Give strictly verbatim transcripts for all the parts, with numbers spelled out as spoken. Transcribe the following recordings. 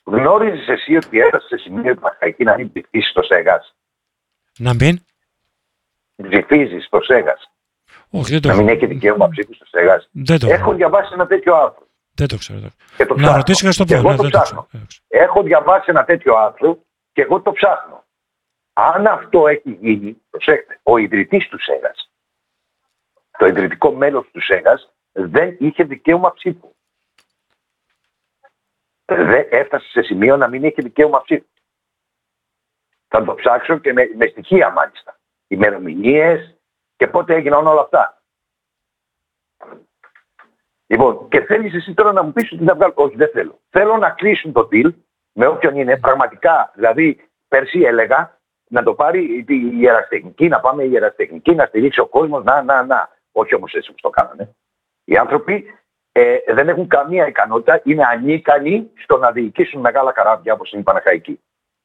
Γνώριζες εσύ ότι έφτασε σε σημείο η Παναχαϊκή να μην ψηφίσει το ΣΕΓΑΣ? Να μην. Ψηφίζεις το ΣΕΓΑΣ. Όχι, δεν το να έχω. μην έχει δικαίωμα ψήφου στο ΣΕΓΑΣ. Έχω διαβάσει ένα τέτοιο άρθρο. Δεν το ξέρω. Και το να ρωτήσω και στο πω. Εγώ το ψάχνω. Έχω διαβάσει ένα τέτοιο άρθρο και εγώ το ψάχνω. Αν αυτό έχει γίνει, προσέξτε, ο ιδρυτής του ΣΕΓΑΣ, το ιδρυτικό μέλος του ΣΕΓΑΣ, δεν είχε δικαίωμα ψήφου. Δεν έφτασε σε σημείο να μην έχει δικαίωμα ψήφου. Θα το ψάξω και με, με στοιχεία μάλιστα. Ημερομηνίες και πότε έγιναν όλα αυτά. Λοιπόν, και θέλεις εσύ τώρα να μου πεις ότι θα βγάλω. Όχι, δεν θέλω. Θέλω να κλείσουν το deal με όποιον είναι. Πραγματικά, δηλαδή, πέρσι έλεγα να το πάρει η ιεραστεχνική, να πάμε η ιεραστεχνική, να στηρίξει ο κόσμος, να, να, να. Όχι όμως έτσι όπως το κάνανε. Οι άνθρωποι ε, δεν έχουν καμία ικανότητα, είναι ανίκανοι στο να διοικήσουν μεγάλα καράβια όπως είναι η Παναχαϊκή.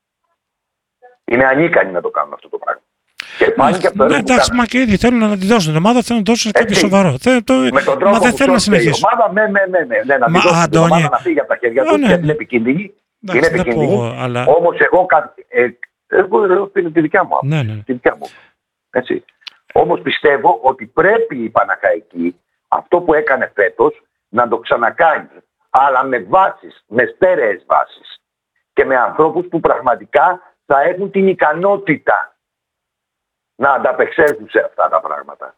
Είναι ανίκανοι να το κάνουν αυτό το πράγμα. Και πάνε και από το ναι, εντάξει, μα και ήδη θέλουν να τη δώσουν την ομάδα, θέλουν να δώσουν κάποιο σοβαρό. Θε, το, με τον τρόπο μα δεν που θέλουν να συνεχίσουν. Η ομάδα, ναι, ναι, ναι, ναι, ναι, να μα, τη δώσουν Αντώνη, την ομάδα να φύγει από τα χέρια του, ναι, γιατί είναι επικίνδυνη. Εντάξει, είναι επικίνδυνη. Πω, αλλά... Όμως εγώ, ε, εγώ λέω τη δικιά μου άποψη. Ναι, ναι. Τη δικιά μου. Έτσι. Όμως πιστεύω ότι πρέπει η Παναχαϊκή αυτό που έκανε φέτος να το ξανακάνει. Αλλά με βάσεις, με στέρεες βάσεις. Και με ανθρώπους που πραγματικά θα έχουν την ικανότητα να ανταπεξέλθουν σε αυτά τα πράγματα.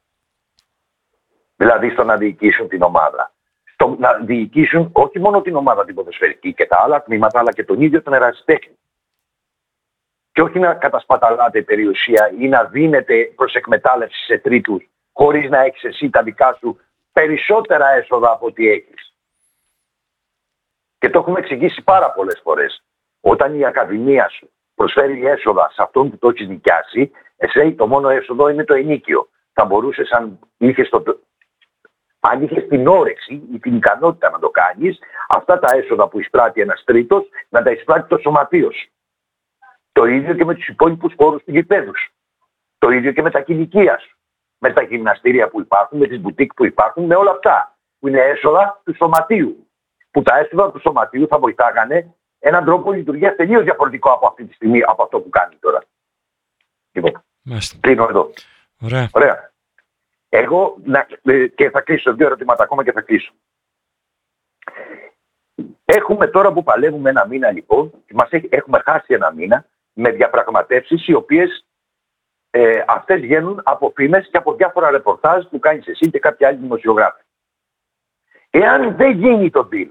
Δηλαδή στο να διοικήσουν την ομάδα. Στο να διοικήσουν όχι μόνο την ομάδα την ποδοσφαιρική και τα άλλα τμήματα, αλλά και τον ίδιο τον ερασιτέχνη. Και όχι να κατασπαταλάτε περιουσία ή να δίνετε προς εκμετάλλευση σε τρίτους χωρίς να έχεις εσύ τα δικά σου περισσότερα έσοδα από ό,τι έχεις. Και το έχουμε εξηγήσει πάρα πολλές φορές. Όταν η ακαδημία σου προσφέρει έσοδα σε αυτόν που το έχεις νοικιάσει, εσύ το μόνο έσοδο είναι το ενίκιο. Θα μπορούσες, αν είχες, το... αν είχες την όρεξη ή την ικανότητα να το κάνεις, αυτά τα έσοδα που εισπράττει ένας τρίτος, να τα εισπράττει το σωματείο σου. Το ίδιο και με τους υπόλοιπους χώρους του γηπέδου σου. Το ίδιο και με τα κηλικία σου. Με τα γυμναστήρια που υπάρχουν, με τις μπουτίκ που υπάρχουν, με όλα αυτά. Που είναι έσοδα του σωματείου. Που τα έσοδα του σωματείου θα βοηθάγανε έναν τρόπο λειτουργίας τελείως διαφορετικό από αυτή τη στιγμή, από αυτό που κάνει τώρα. Λοιπόν, κλείνω εδώ. Ωραία. Ωραία. Εγώ, να, και θα κλείσω δύο ερωτήματα ακόμα και θα κλείσω. Έχουμε τώρα που παλεύουμε ένα μήνα λοιπόν, μας έχει, έχουμε χάσει ένα μήνα με διαπραγματεύσεις οι οποίες ε, αυτές βγαίνουν από φήμες και από διάφορα ρεπορτάζ που κάνεις εσύ και κάποιοι άλλοι δημοσιογράφοι. Εάν δεν γίνει το deal,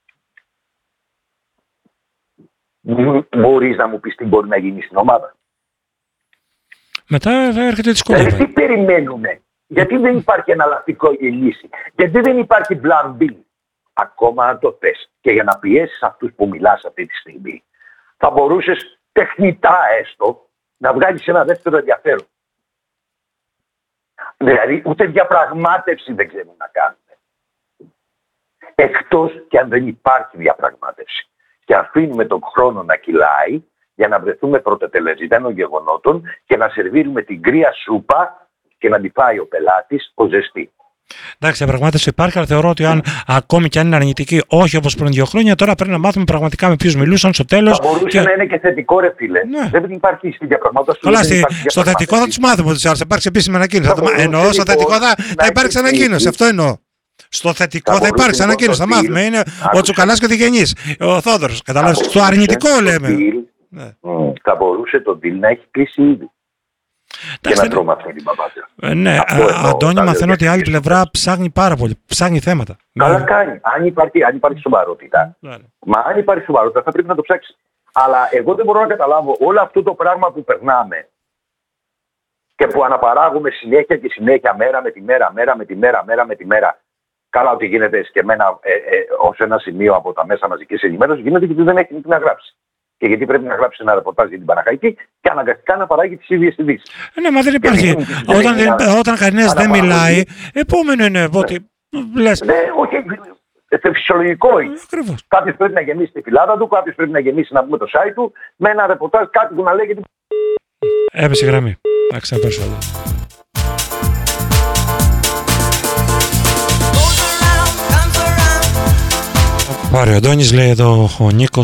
μπορείς να μου πεις τι μπορεί να γίνει στην ομάδα? Μετά θα έρχεται δυσκολία. Δηλαδή τι περιμένουμε? Γιατί δεν υπάρχει εναλλακτικό λύση? Γιατί δεν υπάρχει plan B? Ακόμα αν το θες και για να πιέσεις αυτούς που μιλάς αυτή τη στιγμή, θα μπορούσες τεχνητά έστω να βγάλεις ένα δεύτερο ενδιαφέρον. Δηλαδή ούτε διαπραγμάτευση δεν ξέρουν να κάνουν. Εκτός και αν δεν υπάρχει διαπραγμάτευση. Και αφήνουμε τον χρόνο να κυλάει για να βρεθούμε πρωτοτελεσμένων γεγονότων και να σερβίρουμε την κρύα σούπα και να την φάει ο πελάτης ο ζεστή. Εντάξει, διαπραγμάτευση υπάρχει, αλλά θεωρώ ότι αν ακόμη και αν είναι αρνητική, όχι όπως πριν δύο χρόνια, τώρα πρέπει να μάθουμε πραγματικά με ποιους μιλούσαν στο τέλος. Θα μπορούσε και... να είναι και θετικό, ρε φίλε. Ναι. Δεν υπάρχει στη διαπραγμάτευση. Καλά, στη... στο θετικό θα τους μάθουμε ότι θα υπάρξει επίσημη ανακοίνωση. Θα... Εννοώ, στο θετικό θα, θα υπάρξει ανακοίνωση. Αυτό εννοώ. Στο θετικό θα, θα υπάρξει ανακοίνωση. Θα μάθουμε. Είναι ο Τσουκαλάς και ο Διγενής. Ο Θόδωρος. Καταλάβεις. Στο αρνητικό λέμε. Ναι. Mm, θα μπορούσε το deal να έχει κλείσει ήδη. Και να τρώμε αυτή την παπάτια. Ε, ναι, Αντώνη, μαθαίνω ότι η άλλη πλευρά ψάχνει πάρα πολύ. Ψάχνει θέματα. Καλά κάνει. Αν υπάρχει, αν υπάρχει σοβαρότητα. Ναι. Μα αν υπάρχει σοβαρότητα θα πρέπει να το ψάξει. Αλλά εγώ δεν μπορώ να καταλάβω όλο αυτό το πράγμα που περνάμε και που αναπαράγουμε συνέχεια και συνέχεια, μέρα με τη μέρα, μέρα με τη μέρα, μέρα με τη μέρα. Καλά, ότι γίνεται σκεμμένα ε, ε, ως ένα σημείο από τα μέσα μαζικής ενημέρωσης, γίνεται γιατί δεν έχει τι να γράψει. Και γιατί πρέπει να γράψει ένα ρεπορτάζ για την Παναχαϊκή και αναγκαστικά να παράγει τις ίδιες ειδήσεις. Ναι, μα δεν υπάρχει. Δεν όταν δεν, όταν κανένας δεν μιλάει, επόμενο είναι ότι λες. Ναι, όχι, ε, φυσιολογικό είναι. Ακριβώς. Κάποιος πρέπει να γεμίσει τη φυλάδα του, κάποιος πρέπει να γεμίσει να πούμε το site του με ένα ρεπορτάζ, κάτι που να λέγεται. Έπεσε η γραμμή. Εντάξει, να πέσω εδώ. Πάρε ο Αντώνης, λέει εδώ ο Νίκος.